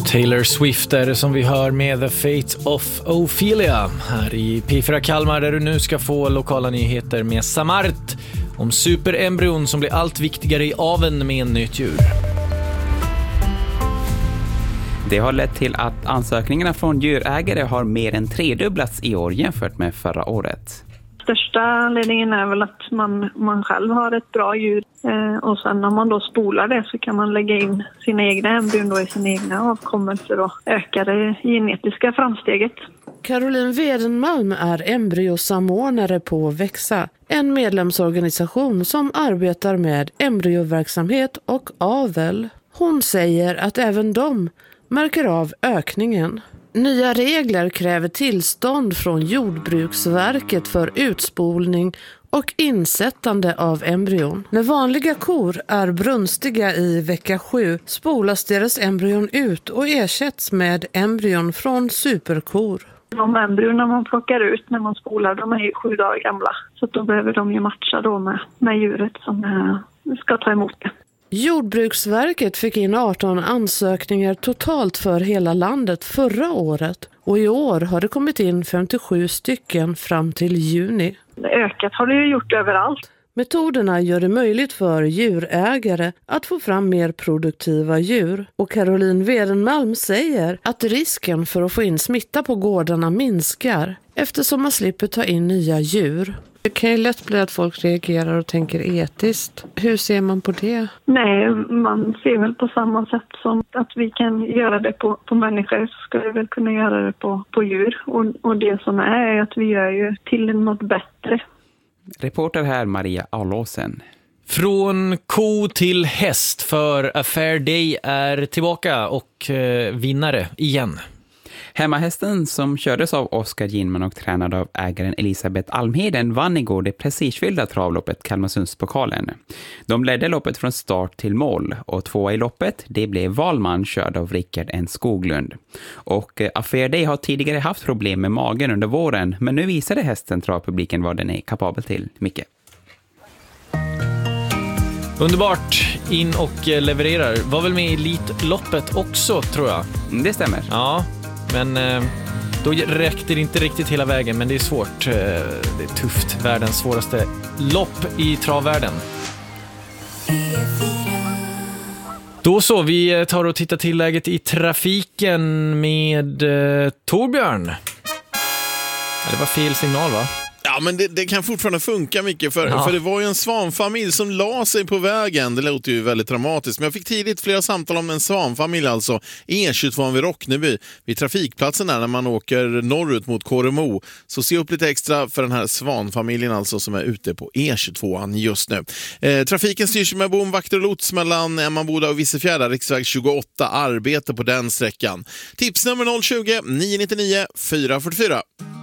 Taylor Swift är det som vi hör med The Fate of Ophelia här i P4 Kalmar, där du nu ska få lokala nyheter med Samart om superembryon som blir allt viktigare i aveln med nötdjur. Det har lett till att ansökningarna från djurägare har mer än tredubblats i år jämfört med förra året. Största anledningen är väl att man själv har ett bra djur och sen när man då spolar det så kan man lägga in sina egna embryon då i sina egna avkommelser och öka det genetiska framsteget. Caroline Wedenmalm är embryosamordnare på Växa, en medlemsorganisation som arbetar med embryoverksamhet och avel. Hon säger att även de märker av ökningen. Nya regler kräver tillstånd från Jordbruksverket för utspolning och insättande av embryon. När vanliga kor är brunstiga i vecka 7 spolas deras embryon ut och ersätts med embryon från superkor. De embryon man plockar ut när man spolar, de är ju 7 dagar gamla. Så då behöver de ju matcha då med djuret som ska ta emot det. Jordbruksverket fick in 18 ansökningar totalt för hela landet förra året och i år har det kommit in 57 stycken fram till juni. Ökat har det ju gjort överallt. Metoderna gör det möjligt för djurägare att få fram mer produktiva djur och Caroline Wedenmalm säger att risken för att få in smitta på gårdarna minskar eftersom man slipper ta in nya djur. Det kan ju lätt bli att folk reagerar och tänker etiskt. Hur ser man på det? Nej, man ser väl på samma sätt som att vi kan göra det på människor, så ska vi väl kunna göra det på djur. Och det som är att vi gör ju till något bättre. Reporter här Maria Alåsen. Från ko till häst, för A Fair Day är tillbaka och vinnare igen. Hemmahästen som kördes av Oskar Ginman och tränad av ägaren Elisabeth Almheden vann igår det prestigefyllda travloppet Kalmarsundspokalen. De ledde loppet från start till mål och 2 i loppet, det blev Valman körd av Rickard N. Skoglund. Och A Fair Day har tidigare haft problem med magen under våren, men nu visade hästen travpubliken vad den är kapabel till. Micke. Underbart, in och levererar. Var väl med i Elitloppet också, tror jag. Det stämmer. Ja. Men då räckte det inte riktigt hela vägen, men det är svårt. Det är tufft. Världens svåraste lopp i travvärlden. Då så, vi tar och tittar till läget i trafiken med Torbjörn. Det var fel signal, va? Ja, men det kan fortfarande funka mycket för det var ju en svanfamilj som la sig på vägen. Det låter ju väldigt dramatiskt, men jag fick tidigt flera samtal om en svanfamilj, alltså E22 vid Rockneby, vid trafikplatsen där när man åker norrut mot Koremo. Så se upp lite extra för den här svanfamiljen alltså som är ute på E22 just nu. Trafiken styrs med bomvakter och lots mellan Emmaboda och Vissefjärda, riksväg 28, arbete på den sträckan. Tipsnummer 020 999 444.